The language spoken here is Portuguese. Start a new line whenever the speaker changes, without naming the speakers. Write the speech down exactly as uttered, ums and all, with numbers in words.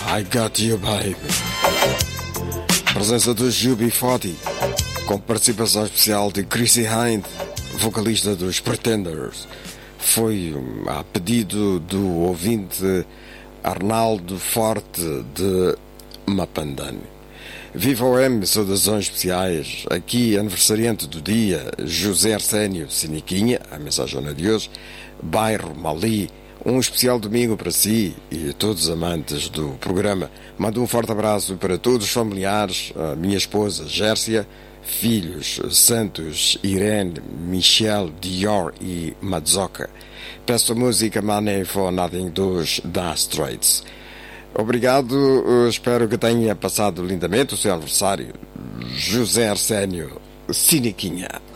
I Got You Baby. Presença do U B quarenta, com participação especial de Chrissie Hynde, vocalista dos Pretenders. Foi a pedido do ouvinte Arnaldo Forte de Mapandane. Viva o M, saudações especiais. Aqui, aniversariante do dia, José Arsénio Siniquinha, a mensagem de hoje, bairro Mali. Um especial domingo para si e todos os amantes do programa. Mando um forte abraço para todos os familiares, a minha esposa Gércia, filhos Santos, Irene, Michel, Dior e Madzoca. Peço a música Money for Nothing dos Da Straits. Obrigado, espero que tenha passado lindamente o seu aniversário. José Arsénio Siniquinha.